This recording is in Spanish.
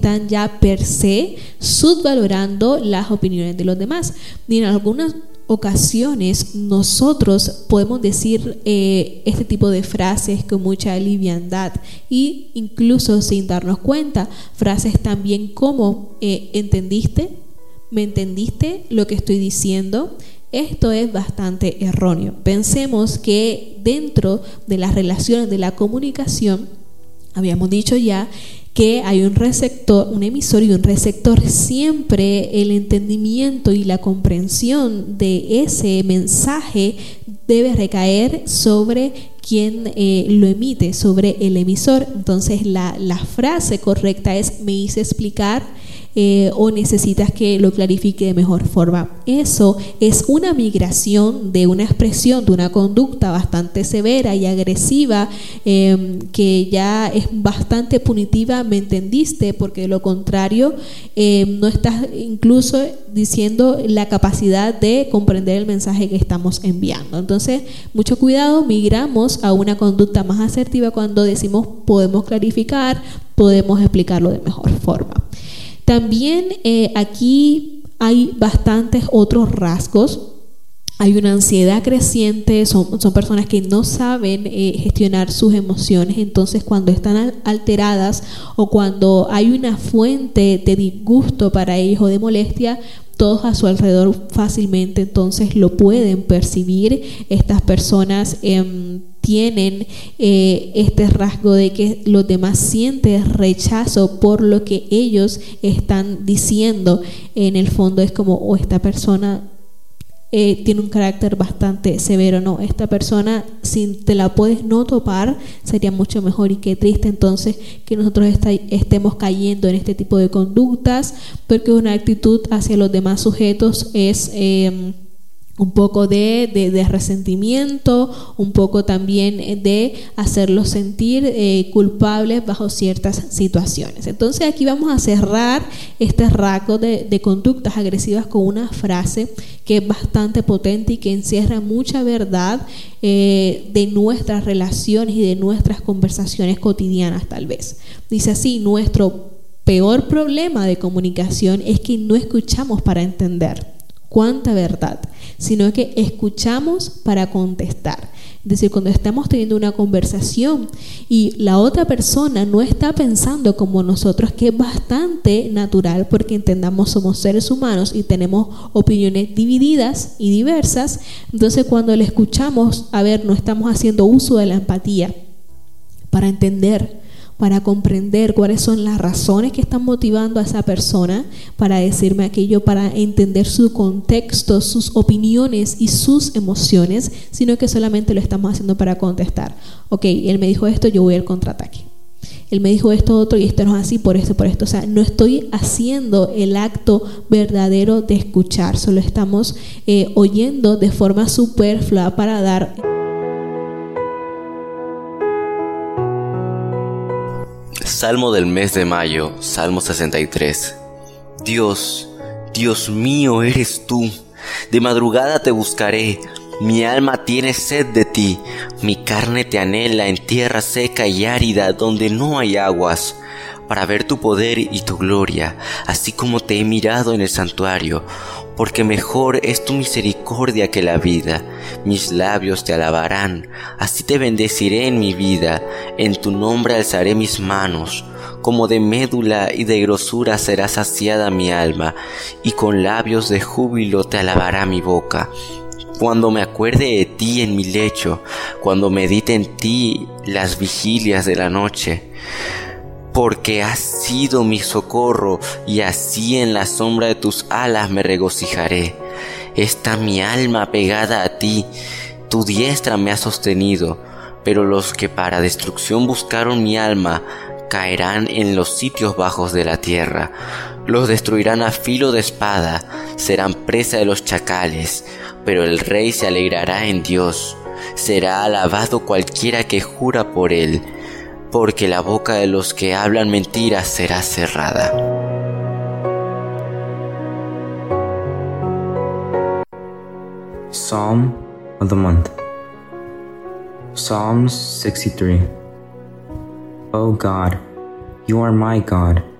están ya per se subvalorando las opiniones de los demás. Y en algunas ocasiones nosotros podemos decir este tipo de frases con mucha liviandad e incluso sin darnos cuenta, frases también como ¿entendiste? ¿Me entendiste lo que estoy diciendo? Esto es bastante erróneo. Pensemos que dentro de las relaciones de la comunicación, habíamos dicho ya que hay un receptor, un emisor y un receptor. Siempre el entendimiento y la comprensión de ese mensaje debe recaer sobre quien lo emite, sobre el emisor. Entonces la frase correcta es: me hice explicar, o necesitas que lo clarifique de mejor forma. Eso es una migración de una expresión, de una conducta bastante severa y agresiva, que ya es bastante punitiva. ¿Me entendiste? Porque de lo contrario no estás incluso diciendo la capacidad de comprender el mensaje que estamos enviando. Entonces, mucho cuidado, migramos a una conducta más asertiva cuando decimos podemos clarificar, podemos explicarlo de mejor forma. También aquí hay bastantes otros rasgos. Hay una ansiedad creciente, son personas que no saben gestionar sus emociones. Entonces, cuando están alteradas o cuando hay una fuente de disgusto para ellos o de molestia, todos a su alrededor fácilmente entonces lo pueden percibir. Estas personas tienen este rasgo de que los demás sienten rechazo por lo que ellos están diciendo. En el fondo es como, esta persona tiene un carácter bastante severo, no, esta persona, si te la puedes no topar, sería mucho mejor. Y qué triste entonces que nosotros estemos cayendo en este tipo de conductas, porque una actitud hacia los demás sujetos es un poco de resentimiento, un poco también de hacerlos sentir culpables bajo ciertas situaciones. Entonces aquí vamos a cerrar este rasgo de conductas agresivas con una frase que es bastante potente y que encierra mucha verdad de nuestras relaciones y de nuestras conversaciones cotidianas tal vez. Dice así: nuestro peor problema de comunicación es que no escuchamos para entender. Cuánta verdad, sino que escuchamos para contestar. Es decir, cuando estamos teniendo una conversación y la otra persona no está pensando como nosotros, que es bastante natural porque entendamos, somos seres humanos y tenemos opiniones divididas y diversas. Entonces, cuando le escuchamos, no estamos haciendo uso de la empatía para entender, para comprender cuáles son las razones que están motivando a esa persona para decirme aquello, para entender su contexto, sus opiniones y sus emociones, sino que solamente lo estamos haciendo para contestar. Ok, él me dijo esto, yo voy al contraataque. Él me dijo esto otro y esto no es así por esto, por esto. O sea, no estoy haciendo el acto verdadero de escuchar, solo estamos oyendo de forma superflua para dar. Salmo del mes de mayo, Salmo 63. Dios, Dios mío eres tú, de madrugada te buscaré, mi alma tiene sed de ti, mi carne te anhela en tierra seca y árida donde no hay aguas, para ver tu poder y tu gloria, así como te he mirado en el santuario, porque mejor es tu misericordia que la vida. Mis labios te alabarán, así te bendeciré en mi vida, en tu nombre alzaré mis manos. Como de médula y de grosura será saciada mi alma, y con labios de júbilo te alabará mi boca. Cuando me acuerde de ti en mi lecho, cuando medite en ti las vigilias de la noche, porque has sido mi socorro, y así en la sombra de tus alas me regocijaré. Está mi alma pegada a ti, tu diestra me ha sostenido, pero los que para destrucción buscaron mi alma caerán en los sitios bajos de la tierra. Los destruirán a filo de espada, serán presa de los chacales, pero el rey se alegrará en Dios. Será alabado cualquiera que jura por él, porque la boca de los que hablan mentiras será cerrada. Psalm of the month. Psalms 63. O God, you are my God.